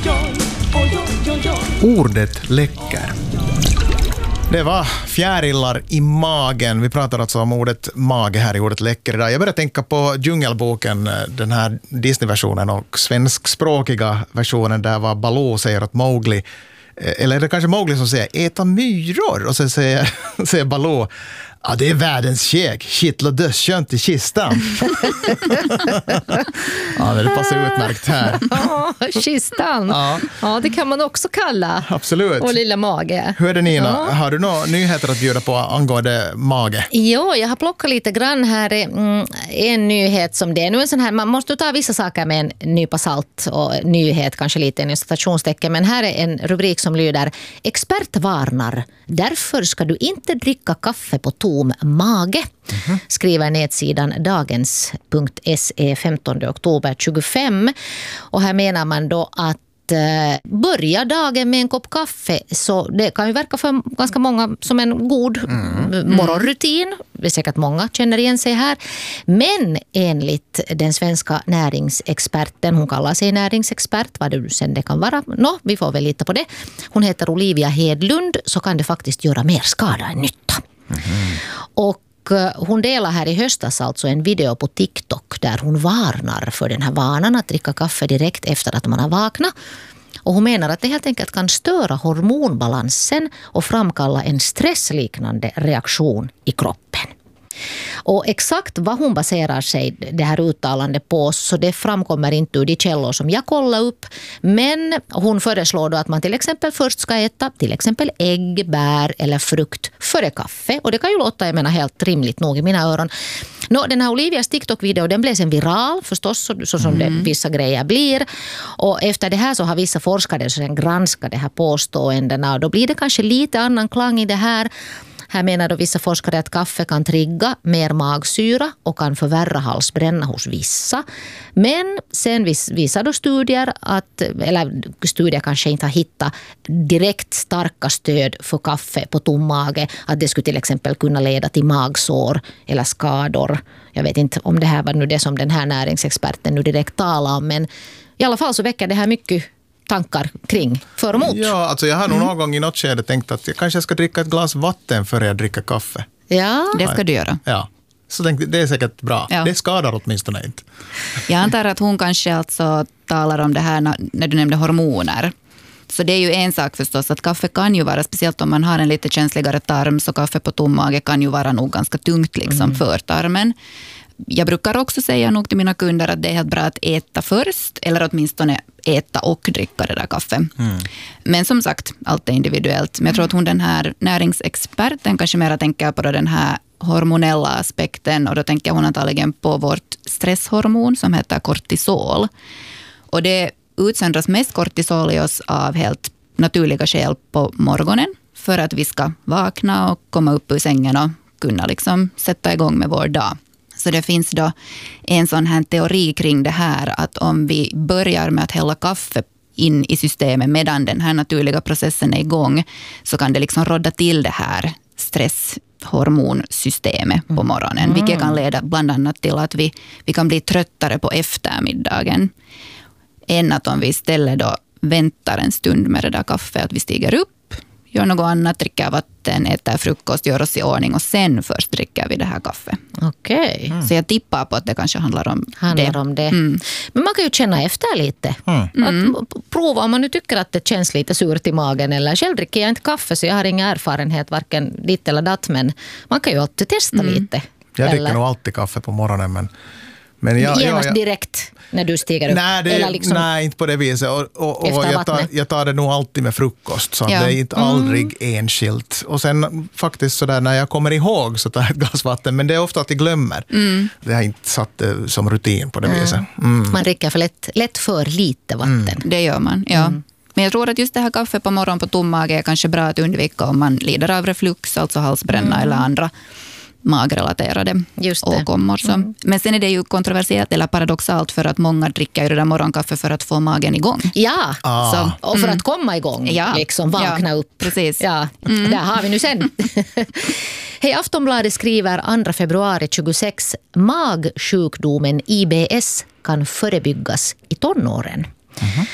Ordet läcker. Det var fjärilar i magen. Vi pratar alltså om ordet mage här i ordet läcker idag. Jag började tänka på Djungelboken, den här Disney-versionen och svenskspråkiga versionen där var Baloo säger att Mowgli, eller är det kanske Mowgli som säger äta myror, och så säger Baloo, ja, det är världens käk. Kittla dödskönt i kistan. Ja, det passar utmärkt här. Ja, kistan. Ja, det kan man också kalla. Absolut. Och lilla mage. Hur är det, Nina? Ja. Har du några nyheter att bjuda på angående mage? Ja, jag har plockat lite grann här. En nyhet som det är nu en sån här, man måste ta vissa saker med en nypa salt, och nyhet kanske lite en stationstecken, men här är en rubrik som lyder: expert varnar, därför ska du inte dricka kaffe på tom mage. Skriver nedsidan dagens.se 15 oktober 25. Och här menar man då att börja dagen med en kopp kaffe, så det kan ju verka för ganska många som en god morgonrutin. Det är säkert många känner igen sig här. Men enligt den svenska näringsexperten, hon kallar sig näringsexpert, vad det sen det kan vara, vi får väl lita på det. Hon heter Olivia Hedlund, så kan det faktiskt göra mer skada än nytta. Och hon delar här i höstas alltså en video på TikTok där hon varnar för den här vanan att dricka kaffe direkt efter att man har vaknat. Och hon menar att det helt enkelt kan störa hormonbalansen och framkalla en stressliknande reaktion i kroppen. Och exakt vad hon baserar sig det här uttalande på, så det framkommer inte ur de källor som jag kollar upp. Men hon föreslår då att man till exempel först ska äta till exempel ägg, bär eller frukt före kaffe. Och det kan ju låta, jag menar, helt rimligt nog i mina öron. Den här Olivias TikTok-video, den blev sen viral förstås, så som det vissa grejer blir. Och efter det här så har vissa forskare sen granskat det här påståendena, och då blir det kanske lite annan klang i det här. Här menar då vissa forskare att kaffe kan trigga mer magsyra och kan förvärra halsbränna hos vissa. Men sen visar då studier studier kanske inte har hittat direkt starka stöd för kaffe på tom mage. Att det skulle till exempel kunna leda till magsår eller skador. Jag vet inte om det här var nu det som den här näringsexperten nu direkt talar om. Men i alla fall så väcker det här mycket tankar kring för och emot. Ja, alltså jag har nog någon gång i något skede tänkt att jag kanske ska dricka ett glas vatten före jag dricker kaffe. Ja. Det ska du göra. Ja, så tänkte det är säkert bra. Ja. Det skadar åtminstone inte. Jag antar att hon kanske alltså talar om det här när du nämnde hormoner. Så det är ju en sak förstås att kaffe kan ju vara, speciellt om man har en lite känsligare tarm, så kaffe på tom mage kan ju vara nog ganska tungt liksom för tarmen. Jag brukar också säga nog till mina kunder att det är helt bra att äta först, eller åtminstone äta och dricka det där kaffe. Men som sagt, allt är individuellt. Men jag tror att hon, den här näringsexperten, kanske mer tänker på den här hormonella aspekten, och då tänker hon antagligen på vårt stresshormon som heter kortisol. Och det utsöndras mest kortisol i oss av helt naturliga skäl på morgonen för att vi ska vakna och komma upp ur sängen och kunna liksom sätta igång med vår dag. Så det finns då en sån här teori kring det här, att om vi börjar med att hälla kaffe in i systemet medan den här naturliga processen är igång, så kan det liksom rodda till det här stresshormonsystemet på morgonen. Vilket kan leda bland annat till att vi kan bli tröttare på eftermiddagen. Än att om vi istället då väntar en stund med det där kaffet, att vi stiger upp, gör något annat, dricker vatten, äter frukost, gör oss i ordning och sen först dricker vi det här kaffet. Okej. Så jag tippar på att det kanske handlar om det. Men man kan ju känna efter lite. Att prova om man nu tycker att det känns lite surt i magen, eller själv dricker jag inte kaffe så jag har ingen erfarenhet varken ditt eller datt, men man kan ju alltid testa lite. Jag dricker nog alltid kaffe på morgonen, men genast direkt när du stiger upp? Nej, inte på det viset. Och jag tar det nog alltid med frukost, så det är inte aldrig enskilt. Och sen faktiskt sådär när jag kommer ihåg så tar jag ett glas vatten, men det är ofta att jag glömmer. Det har inte satt det som rutin på det viset. Man dricker för lätt för lite vatten. Det gör man, ja. Men jag tror att just det här kaffe på morgon på tom mage är kanske bra att undvika om man lider av reflux, alltså halsbränna eller andra magrelaterade åkommor. Men sen är det ju kontroversiellt eller paradoxalt, för att många dricker ju det där morgonkaffe för att få magen igång. Ja, och för att komma igång, liksom vakna upp. Precis. Ja, där har vi nu sen. Hej, Aftonbladet skriver 2 februari 26: magsjukdomen IBS kan förebyggas i tonåren.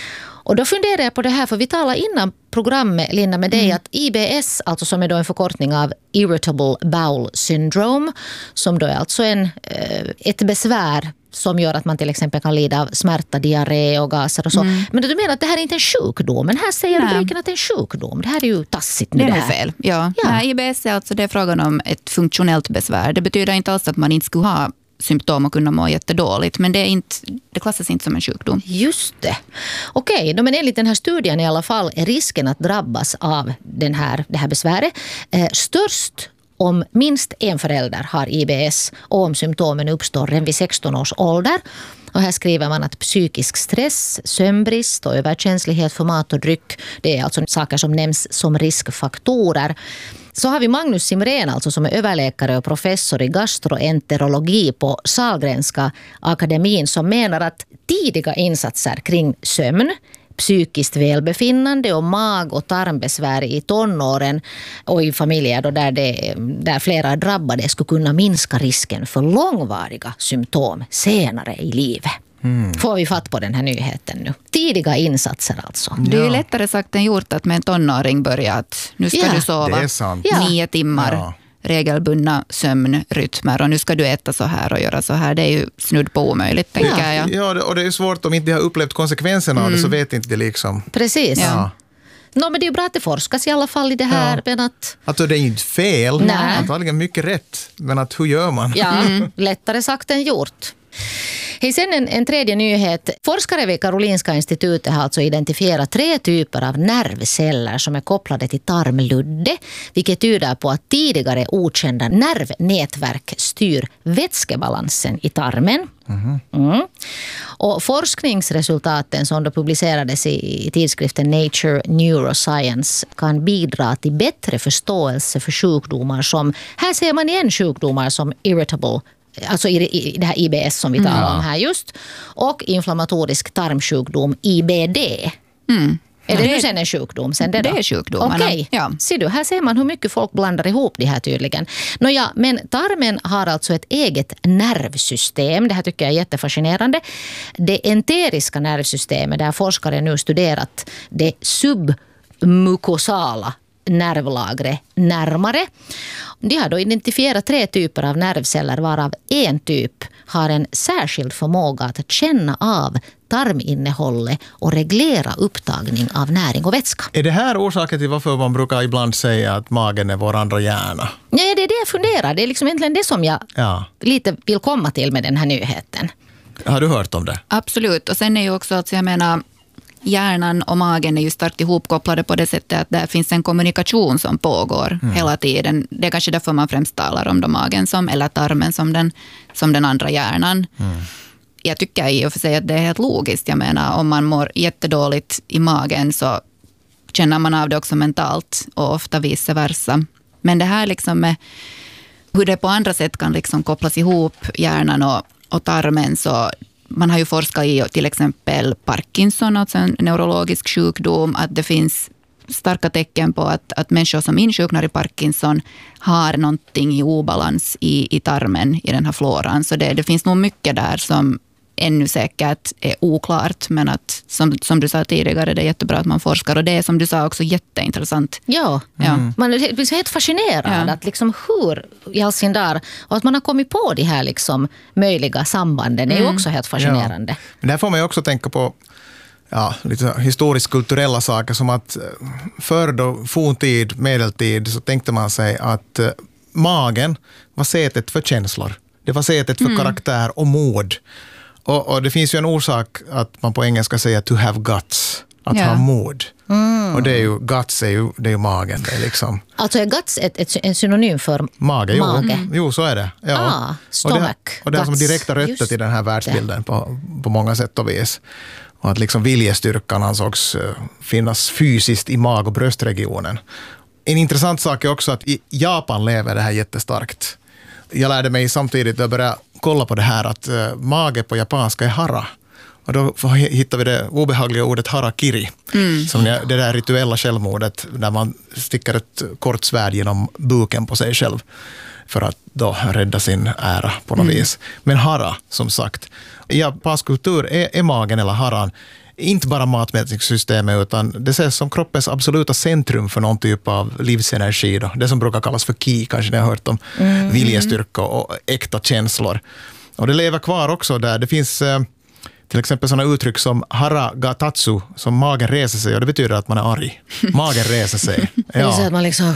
Och då funderar jag på det här, för vi talade innan programmet, Linda, med dig att IBS, alltså som är då en förkortning av Irritable Bowel Syndrome, som då är alltså ett besvär som gör att man till exempel kan lida av smärta, diarré och gaser och så. Men du menar att det här är inte en sjukdom, men här säger rubriken att det är en sjukdom. Det här är ju tassigt nu. Det är fel. Ja. Nej, IBS är alltså, det är frågan om ett funktionellt besvär. Det betyder inte alls att man inte skulle ha symptom och kunna må jättedåligt, men det klassas inte som en sjukdom. Just det. Okej, men enligt den här studien i alla fall är risken att drabbas av det här besväret störst om minst en förälder har IBS och om symptomen uppstår redan vid 16 års ålder. Och här skriver man att psykisk stress, sömnbrist och överkänslighet för mat och dryck, det är alltså saker som nämns som riskfaktorer. Så har vi Magnus Simrén, alltså, som är överläkare och professor i gastroenterologi på Sahlgrenska akademin, som menar att tidiga insatser kring sömn, psykiskt välbefinnande och mag- och tarmbesvär i tonåren och i familjer då där flera drabbade skulle kunna minska risken för långvariga symptom senare i livet. Får vi fatt på den här nyheten nu. Tidiga insatser alltså. Det är ju lättare sagt än gjort att med en tonåring börja att nu ska du sova 9 timmar. Regelbundna sömnrytmer och nu ska du äta så här och göra så här. Det är ju snudd på omöjligt, tänker jag. Ja, och det är ju svårt om inte de har upplevt konsekvenserna av det, så vet inte det liksom. Precis. Ja. Men det är ju bra att det forskas i alla fall i det här. Men att det är inte fel, antagligen mycket rätt. Men att hur gör man? Ja, lättare sagt än gjort. Hej, sen en tredje nyhet. Forskare vid Karolinska institutet har alltså identifierat 3 typer av nervceller som är kopplade till tarmludde, vilket tyder på att tidigare okända nervnätverk styr vätskebalansen i tarmen. Och forskningsresultaten som då publicerades i tidskriften Nature Neuroscience kan bidra till bättre förståelse för sjukdomar som, här ser man igen sjukdomar som irritable, alltså i det här IBS som vi talar om här just, och inflammatorisk tarmsjukdom, IBD. Är det nu sen en sjukdom? Sen det är sjukdomarna. Okej. Ja. Ser du, här ser man hur mycket folk blandar ihop det här tydligen. Nåja, men tarmen har alltså ett eget nervsystem. Det här tycker jag är jättefascinerande. Det enteriska nervsystemet, där forskare nu studerat det submukosala nervlagret närmare. De har då identifierat 3 typer av nervceller, varav en typ har en särskild förmåga att känna av tarminnehållet och reglera upptagning av näring och vätska. Är det här orsaken till varför man brukar ibland säga att magen är vår andra hjärna? Nej, det är det jag funderar. Det är liksom egentligen det som jag lite vill komma till med den här nyheten. Har du hört om det? Absolut. Och sen är ju också att jag menar, hjärnan och magen är ju starkt ihopkopplade på det sättet att där finns en kommunikation som pågår hela tiden. Det är kanske därför man främst talar om magen eller tarmen som den andra hjärnan. Jag tycker i och för sig att det är helt logiskt. Jag menar, om man mår jättedåligt i magen så känner man av det också mentalt och ofta vice versa. Men det här liksom med hur det på andra sätt kan liksom kopplas ihop, hjärnan och tarmen, så man har ju forskat i till exempel Parkinson, alltså en neurologisk sjukdom, att det finns starka tecken på att människor som insjuknar i Parkinson har någonting i obalans i tarmen, i den här floran. Så det finns nog mycket där som ännu säkert är oklart, men att som du sa tidigare, det är jättebra att man forskar, och det är som du sa också jätteintressant. Ja. Man är helt fascinerad att liksom hur i all sin där, och att man har kommit på de här liksom möjliga sambanden är ju också helt fascinerande. Ja. Men där får man ju också tänka på lite historiskt-kulturella saker, som att förr då forntid, medeltid, så tänkte man sig att magen var sätet för känslor. Det var sätet för karaktär och mod. Och det finns ju en orsak att man på engelska säger to have guts, att ha mod. Och det är ju, guts är ju magen. Det är liksom. Alltså är guts en synonym för mage? Jo, så är det. Ja. Stomach. Och det har som direkta rötter till den här världsbilden på många sätt och vis. Och att liksom viljestyrkan ansågs finnas fysiskt i mag- och bröstregionen. En intressant sak är också att i Japan lever det här jättestarkt. Jag lärde mig samtidigt att jag började kolla på det här att mage på japanska är hara. Och då hittar vi det obehagliga ordet harakiri. Som det där rituella självmordet där man sticker ett kort svärd genom buken på sig själv för att då rädda sin ära på något vis. Men hara, som sagt, i japansk kultur är magen eller haran inte bara matmätningssystemet, utan det ses som kroppens absoluta centrum för någon typ av livsenergi. Då. Det som brukar kallas för ki, kanske ni har hört om viljestyrka och äkta känslor. Och det lever kvar också där. Det finns till exempel sådana uttryck som hara ga tatsu, som magen reser sig, och det betyder att man är arg. Magen reser sig. Det är så att man liksom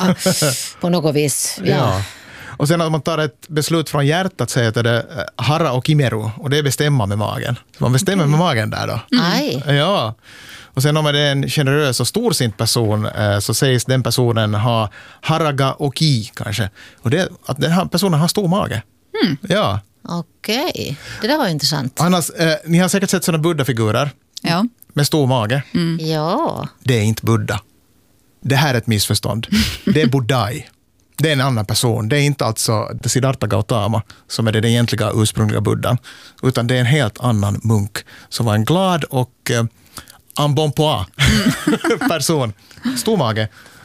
på något vis... Ja. Och sen att man tar ett beslut från hjärtat, säger att det är hara och kimeru, och det är bestämma med magen. Så man bestämmer med magen där då. Aj. Ja. Och sen om det är en generös och storsint person, så sägs den personen ha haraga och ki kanske. Och det, att den här personen har stor mage. Ja. Okej, det där var intressant. Annars, ni har säkert sett sådana buddha-figurer med stor mage. Ja. Det är inte Buddha. Det här är ett missförstånd. Det är Buddhai. Det är en annan person. Det är inte alltså Siddhartha Gautama som är den egentliga ursprungliga buddhan, utan det är en helt annan munk som var en glad och embonpoint person. Stor mage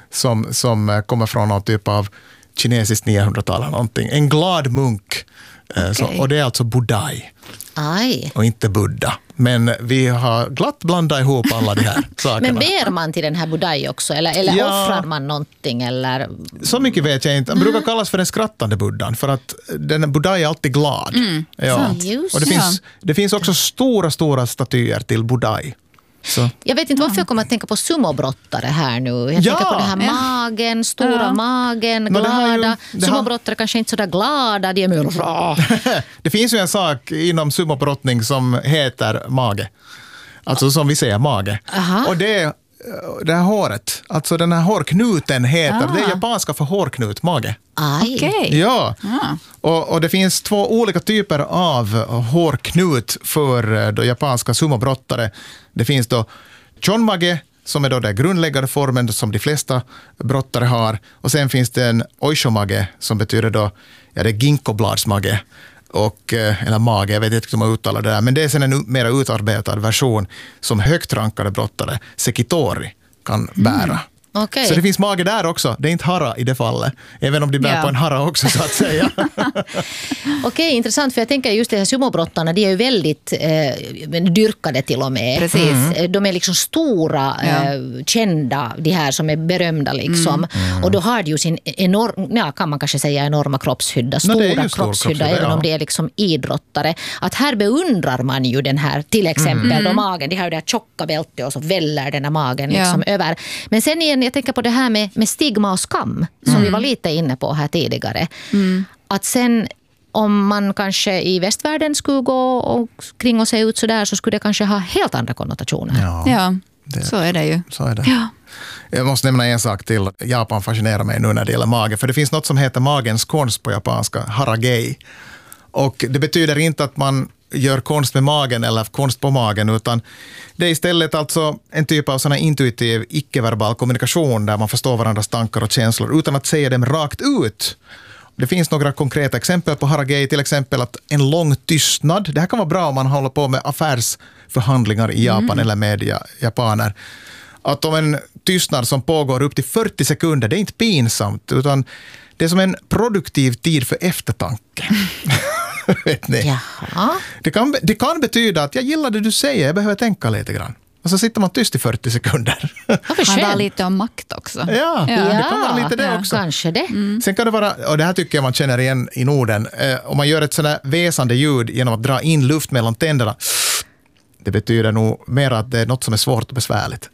som kommer från någon typ av kinesiskt 900-tal eller någonting. En glad munk. Och det är alltså Buddhai. Aj. Och inte Buddha. Men vi har glatt blandat ihop alla de här sakerna. Men ber man till den här Buddhai också? Eller offrar man någonting? Eller? Så mycket vet jag inte. Han brukar kallas för den skrattande buddhan, för att den Buddha är alltid glad. Ja. Och det finns också stora statyer till Buddhai. Så. Jag vet inte varför jag kommer att tänka på sumobrottare här nu. Jag tänker på den här magen, stora magen, glada. Sumobrottare kanske inte så där glada, de är mer... Det finns ju en sak inom sumobrottning som heter mage. Alltså som vi säger mage. Och det här håret, alltså den här hårknuten heter, det är japanska för hårknut, mage. Okej. Ja, och det finns 2 olika typer av hårknut för då japanska sumobrottare. Det finns då chonmage, som är då den grundläggande formen som de flesta brottare har. Och sen finns det en oishomage, som betyder då, det är ginkgobladsmage. Eller mage, jag vet inte hur man uttalar det där. Men det är sen en mer utarbetad version som högt rankade brottare, sekitori, kan bära. Okay. Så det finns mage där också. Det är inte hara i det fallet. Även om de bär på en hara också, så att säga. Okej, intressant. För jag tänker just det här sumobrottarna, de är ju väldigt dyrkade till och med. Precis. De är liksom stora, kända, de här som är berömda liksom. Och då har de ju sin kan man kanske säga enorma kroppshydda. Stora kroppshydda, även om det är liksom idrottare. Att här beundrar man ju den här, till exempel då magen. De har ju det här tjocka bältet och så väller den här magen liksom över. Men sen igen, jag tänker på det här med stigma och skam som vi var lite inne på här tidigare. Att sen om man kanske i västvärlden skulle gå kring och se ut så där, så skulle det kanske ha helt andra konnotationer. Ja, så är det ju. Så är det. Ja. Jag måste nämna en sak till. Japan fascinerar mig nu när det gäller mage. För det finns något som heter magens konst på japanska, haragei. Och det betyder inte att man gör konst med magen eller konst på magen, utan det är istället alltså en typ av sån här intuitiv, icke-verbal kommunikation där man förstår varandras tankar och känslor utan att säga dem rakt ut. Det finns några konkreta exempel på haragei, till exempel att en lång tystnad, det här kan vara bra om man håller på med affärsförhandlingar i Japan eller med japaner. Att om en tystnad som pågår upp till 40 sekunder, det är inte pinsamt, utan det är som en produktiv tid för eftertanke. Vet ni? Jaha. Det kan betyda att jag gillar det du säger, jag behöver tänka lite grann. Och så sitter man tyst i 40 sekunder. Han var lite om makt också. Ja, det kan vara lite det också. Kanske det. Sen kan det vara, och det här tycker jag man känner igen i Norden, om man gör ett sådär väsande ljud genom att dra in luft mellan tänderna. Det betyder nog mer att det är något som är svårt och besvärligt.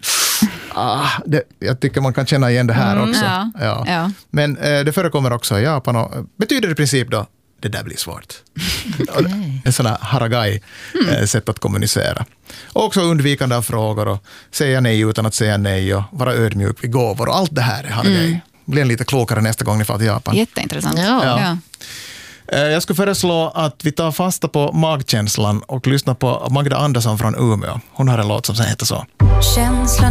Jag tycker man kan känna igen det här också. Ja. Men det förekommer också i Japan och betyder i princip då det där blir svårt. En sån här haragai-sätt att kommunicera. Och också undvikande av frågor och säga nej utan att säga nej och vara ödmjuk vid gåvor och allt det här är haragai. Blir lite klokare nästa gång ni får till Japan. Jätteintressant. Ja. Jag skulle föreslå att vi tar fasta på magkänslan och lyssnar på Magda Andersson från Umeå. Hon har en låt som heter så. Känslan